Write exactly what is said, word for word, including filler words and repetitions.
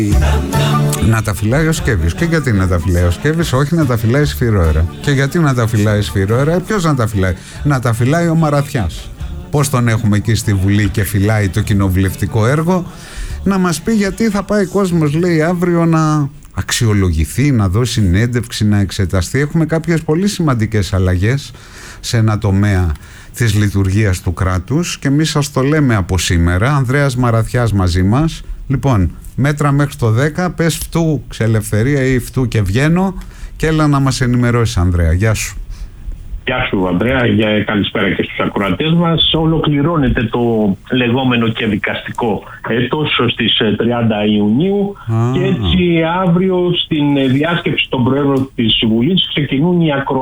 Να τα φυλάει ο Σκέβης. Και γιατί να τα φυλάει ο Σκέβης? Όχι, να τα φυλάει Σφυρόερα. Και γιατί να τα φυλάει Σφυρόερα? Ποιος να τα φυλάει? Να τα φυλάει ο Μαραθιάς. Πώς τον έχουμε εκεί στη Βουλή και φυλάει το κοινοβουλευτικό έργο? Να μας πει γιατί θα πάει κόσμος, λέει, αύριο να αξιολογηθεί, να δώσει συνέντευξη, να εξεταστεί. Έχουμε κάποιες πολύ σημαντικές αλλαγές σε ένα τομέα της λειτουργίας του κράτους και εμείς σας το λέμε από σήμερα. Ανδρέας Μαραθιάς μαζί μας. Λοιπόν, μέτρα μέχρι το δέκα, πες φτού ξελευθερία ή φτού και βγαίνω και έλα να μας ενημερώσεις, Ανδρέα. Γεια σου. Γεια σου, Ανδρέα, για καλησπέρα και στους ακροατές μας. Ολοκληρώνεται το λεγόμενο και δικαστικό έτος στις τριάντα Ιουνίου ah. και έτσι αύριο στην διάσκεψη των Προέδρων της Βουλής ξεκινούν οι ακροάσεις